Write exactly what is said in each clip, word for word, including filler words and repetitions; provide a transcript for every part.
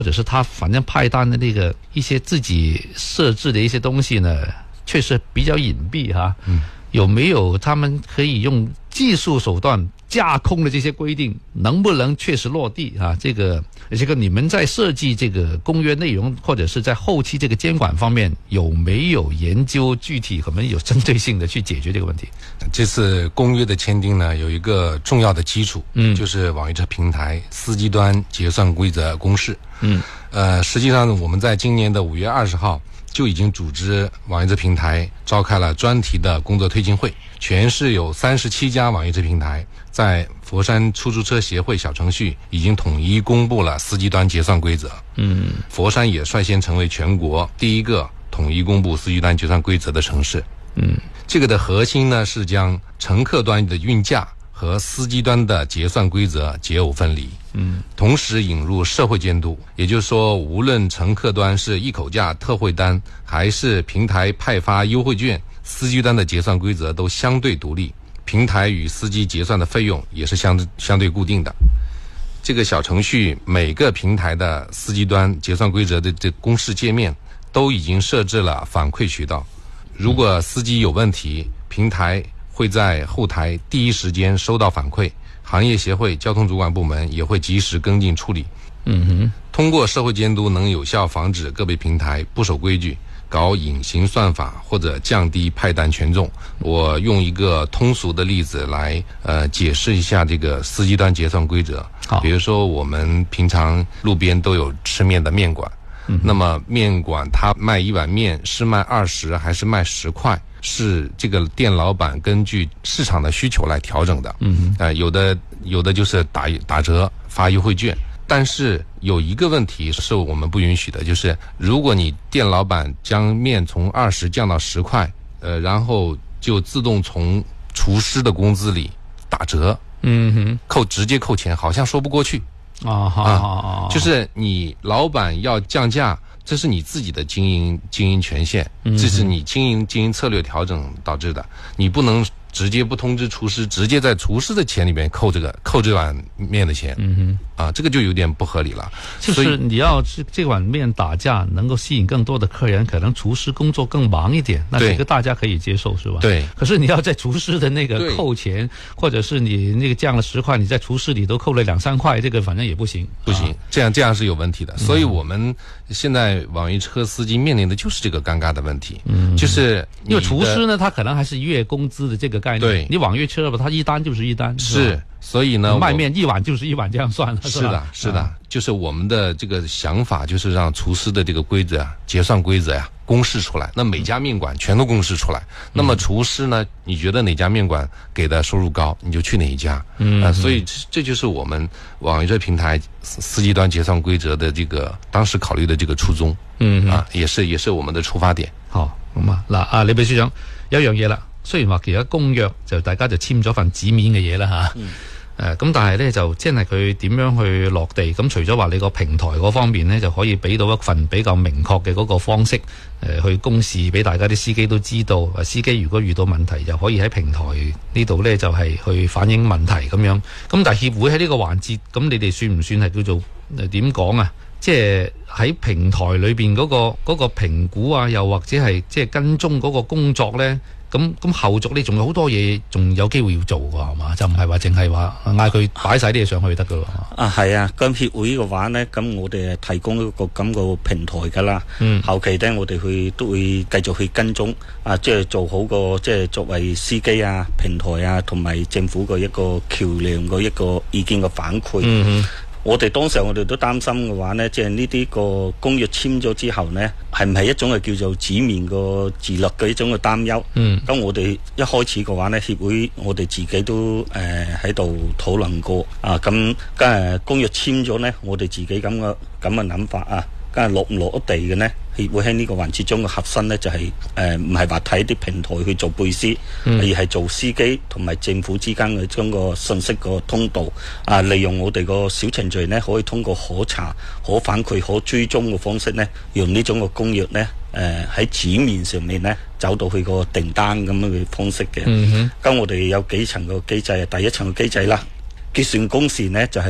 或者是他反正派单的那个一些自己设置的一些东西呢，确实比较隐蔽哈。嗯，有没有他们可以用技术手段架空的这些规定，能不能确实落地啊？这个这个你们在设计这个公约内容，或者是在后期这个监管方面，有没有研究具体可能有针对性的去解决这个问题？ 这次公约的签订呢，有一个重要的基础，嗯，就是网约车平台司机端结算规则公示。嗯，呃，实际上我们在今年的五月二十号就已经组织网约车平台召开了专题的工作推进会，全市有三十七家网约车平台在佛山出租车协会小程序已经统一公布了司机端结算规则。嗯，佛山也率先成为全国第一个统一公布司机端结算规则的城市。嗯，这个的核心呢是将乘客端的运价和司机端的结算规则解耦分离。嗯，同时引入社会监督，也就是说，无论乘客端是一口价特惠单，还是平台派发优惠券，司机端的结算规则都相对独立，平台与司机结算的费用也是相相对固定的。这个小程序每个平台的司机端结算规则的这公示界面都已经设置了反馈渠道，如果司机有问题，平台会在后台第一时间收到反馈，行业协会、交通主管部门也会及时跟进处理。嗯哼，通过社会监督，能有效防止个别平台不守规矩，搞隐形算法或者降低派单权重。我用一个通俗的例子来呃解释一下这个司机端结算规则。比如说我们平常路边都有吃面的面馆，嗯、那么面馆它卖一碗面是卖二十还是卖十块？是这个店老板根据市场的需求来调整的。嗯，呃，有的有的就是打打折发优惠券，但是有一个问题是我们不允许的，就是如果你店老板将面从二十降到十块，呃，然后就自动从厨师的工资里打折，嗯哼，扣直接扣钱，好像说不过去。啊哈啊，就是你老板要降价，这是你自己的经营经营权限，这是你经营经营策略调整导致的，你不能直接不通知厨师，直接在厨师的钱里面扣这个扣这碗面的钱。嗯哼，啊，这个就有点不合理了。 就是你要这这碗面打价能够吸引更多的客人，可能厨师工作更忙一点，那这个大家可以接受是吧？对。可是你要在厨师的那个扣钱，或者是你那个降了十块，你在厨师里都扣了两三块，这个反正也不行。 不行，啊、这样这样是有问题的。所以我们现在网约车司机面临的就是这个尴尬的问题。嗯，就是因为厨师呢，他可能还是月工资的这个概念。对，你网约车吧，他一单就是一单。 是。所以呢， 卖面一碗就是一碗，这样算了。 是的，是的，就是我们的这个想法，就是让厨师的这个规则啊、结算规则呀、啊、公示出来。那每家面馆全都公示出来。嗯、那么厨师呢，你觉得哪家面馆给的收入高，你就去哪一家。嗯、呃，所以这就是我们网约车平台司机端结算規則的這個當時考慮的這個初衷。嗯啊，也是也是我們的出發點。 好，咁啊，嗱，啊李秘書長有一樣嘢啦，雖然話其實公約就大家就簽咗份紙面嘅嘢啦嚇。嗯誒咁、呃，但係咧就即係佢點樣去落地？咁除咗話你個平台嗰方面咧，就可以俾到一份比較明確嘅嗰個方式，誒、呃、去公示俾大家啲司機都知道。司機如果遇到問題，就可以喺平台呢度咧就係、是、去反映問題咁樣。咁但係協會喺呢個環節，咁你哋算唔算係叫做誒點講啊？即係喺平台裏邊嗰個嗰、嗰個評估啊，又或者係即係跟蹤嗰個工作咧？咁咁後續你仲有好多嘢，仲有機會要做㗎，係嘛？就唔係話淨係話嗌佢擺晒啲嘢上去得㗎咯。 啊，係啊，咁協會嘅話呢，咁我哋係提供一個咁個平台㗎啦。嗯。後期呢，我哋去都會繼續去跟蹤，啊，即係做好個即係作為司機啊、平台啊同埋政府嘅一個橋梁嘅一個意見嘅反饋。嗯哼。我哋當時我哋都擔心嘅話呢，即係呢啲個公約簽咗之後呢，係唔係一種係叫做紙面個自律嘅一種嘅擔憂？嗯，咁我哋一開始嘅話呢，協會我哋自己都誒喺度討論過啊，咁梗係公約簽咗呢，我哋自己咁嘅咁嘅諗法啊，梗係落唔落地嘅呢？協會喺呢個環節中嘅核心呢，就係誒唔係話睇啲平台去做背書，嗯、而係做司機同埋政府之間嘅將個信息個通道啊，利用我哋個小程序呢，可以通過可查、可反饋、可追蹤嘅方式呢，用呢種嘅公約呢，誒喺紙面上面呢，走到去個訂單咁樣嘅方式嘅。嗯哼，咁我哋有幾層個機制啊，第一層嘅機制啦，結算工時呢，就係、是。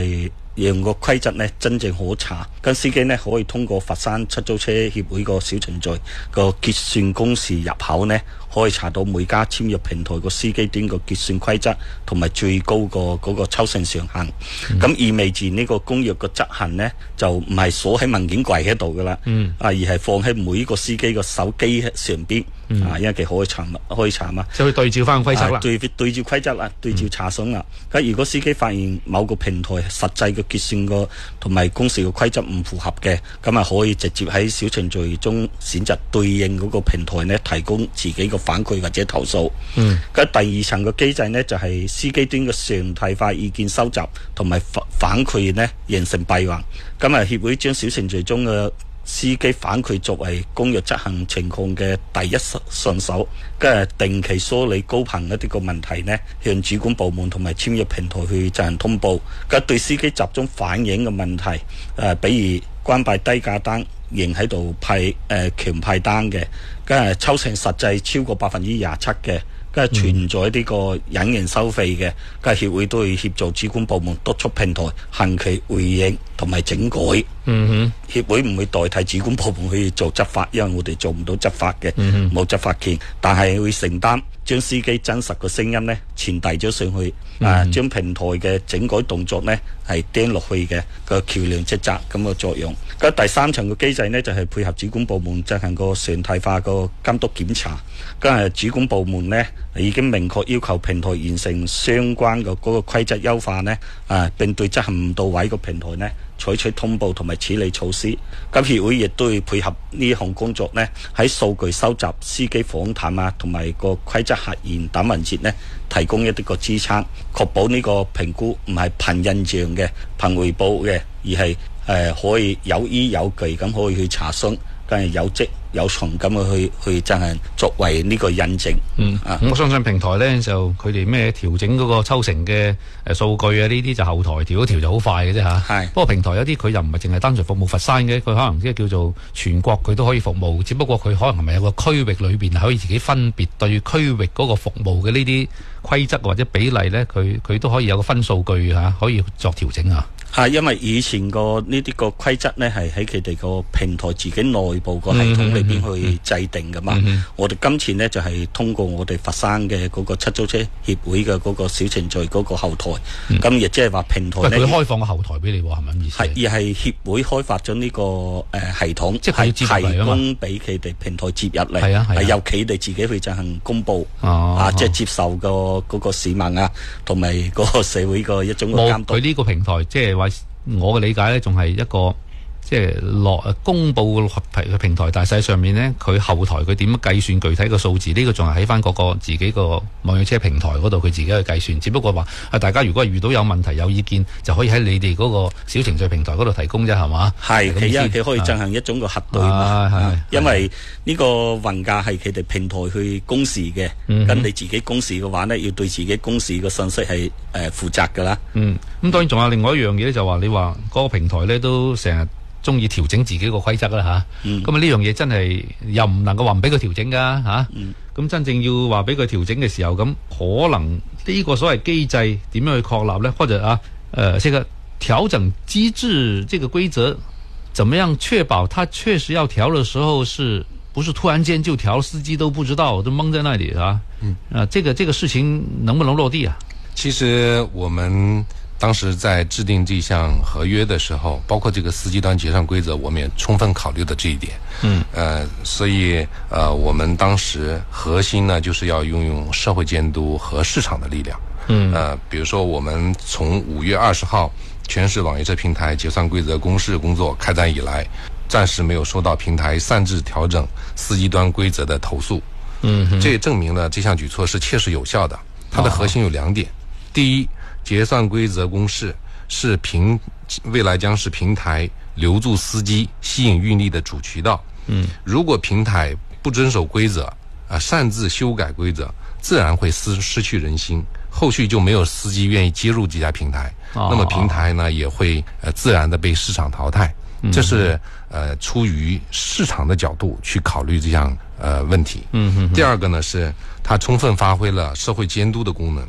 讓個規則呢真正可查。跟司機呢可以通過佛山出租車協會個小程序個結算公示入口呢，可以查到每家簽約平台個司機端個結算規則同埋最高個嗰個抽成上限。咁、嗯、意味住呢個公約個執行呢，就唔係鎖喺文件櫃喺度噶啦，嗯、啊而係放喺每個司機個手機上邊。嗯、啊，因為佢可以查可以查嘛， 就去對照翻規則啦， 對對照規則啦，對照查詢啦。咁、嗯、如果司機發現某個平台實際嘅結算個同埋公示嘅規則唔符合嘅，咁啊可以直接喺小程序中選擇對應嗰個平台呢，提供自己嘅反饋或者投訴。嗯，咁第二層嘅機制呢，就係、是、司機端嘅常態化意見收集同埋反反饋呢，形成閉環。咁啊協會將小程序中嘅司機反饋作為公約執行情況嘅第一順手，跟住定期梳理高頻一啲個問題呢，向主管部門同埋簽約平台去進行通報。跟住對司機集中反映嘅問題，誒、呃，比如關閉低價單，仍喺度派誒、呃、強派單嘅，跟住抽成實際超過百分之廿七嘅。跟住存在呢個隱形收費嘅，跟住協會都會協助主管部門督促平台限期回應同埋整改。嗯哼，協會唔會代替主管部門去做執法，因為我哋做唔到執法嘅，冇、嗯、哼執法權，但係會承擔將司機真實嘅聲音呢傳遞咗上去，嗯、啊，將平台嘅整改動作呢係釘落去嘅個橋梁職責咁嘅作用。咁第三層嘅機制呢，就係、是、配合主管部門進行個常態化個監督檢查。咁主管部門呢已經明確要求平台完成相關嘅嗰個規則優化呢，啊，並對執行唔到位個平台呢採取通報同埋處理措施。咁協會亦都會配合呢項工作呢，喺數據收集、司機訪談啊，同埋個規則核驗等環節呢，提供一啲個支撐，確保呢個評估唔係憑印象嘅、憑回報嘅，而係誒、呃、可以有依有據咁可以去查詢，跟住有跡有從咁去去進行作為呢個印證。 嗯啊，我相信平台呢，就佢哋咩調整嗰個抽成嘅誒數據啊，呢啲就後台調一調就好快嘅啫吓。係是，不過平台有啲佢又唔係淨係單純服務佛山嘅，佢可能即係叫做全國佢都可以服務，只不過佢可能係咪有個區域裏邊可以自己分別對區域嗰個服務嘅呢啲規則或者比例呢，佢佢都可以有個分數據吓，可以作調整啊。 係，因為以前個呢啲個規則呢，係喺佢哋個平台自己內部個系統裏邊去制定噶嘛。嗯嗯、我哋今次呢，就係、是、通過我哋佛山嘅嗰個出租車協會嘅嗰個小程序嗰個後台，咁亦即係話平台呢， 佢開放個後台俾你，係咪咁意思？係，而係協會開發咗呢、這個誒、呃、系統， 即係提供俾佢哋平台接入嚟，係啊，係、啊、由佢哋自己去進行公佈， 哦、 啊，即係接受個嗰個市民啊，同埋嗰個社會個一種嘅監督。 佢呢個平台即係。我嘅理解咧，仲係一個即係落公佈嘅平台，但係實際上面咧，佢後台佢點樣計算具體嘅數字？呢、這個仲係喺翻嗰個自己個網約車平台嗰度，佢自己去計算。只不過話啊，大家如果係遇到有問題、有意見，就可以喺你哋嗰個小程序平台嗰度提供啫，係嘛？係， 因為佢可以進行一種個核對嘛。啊、因為呢個運價係佢哋平台去公示嘅，咁、嗯、哼你自己公示嘅話呢，要對自己公示嘅信息係誒、呃、負責㗎啦。嗯， 咁當然仲有另外一樣嘢咧，就話你話嗰個平台咧都成日中意調整自己個規則啦吓，咁啊呢樣嘢真係又唔能夠話唔俾佢調整噶吓，咁、啊嗯、真正要話俾佢調整嘅時候，咁可能呢個所謂機制點樣去確立呢？或者啊，誒、呃，這個調整機制，這個規則，怎麼樣確保它確實要調的時候，是不是突然間就調，司機都不知道，都懵在那裏啊？嗯，啊，這個這個事情能不能落地啊？ 其實我們當時在制定這項合約的時候，包括這個司機端結算規則，我們也充分考慮到這一點。嗯，呃，所以呃，我們當時核心呢，就是要運用社會監督和市場的力量。嗯，呃，比如說我們從五月二十號全市網約車平台結算規則公示工作開展以來，暫時沒有收到平台擅自調整司機端規則的投訴。嗯哼，這也證明了這項舉措是切實有效的。它的核心有兩點，第一，結算規則公示是平未來將是平台留住司機、吸引運力的主渠道。嗯，如果平台不遵守規則，啊，擅自修改規則，自然會失失去人心，後續就沒有司機願意接入這家平台。哦、那麼平台呢，也會呃自然的被市場淘汰。嗯、這是呃出於市場的角度去考慮這項呃問題。嗯哼哼。第二個呢，是它充分發揮了社會監督的功能。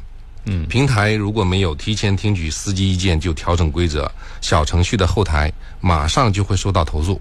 嗯，平台如果没有提前听取司机意见就调整规则，小程序的后台马上就会收到投诉。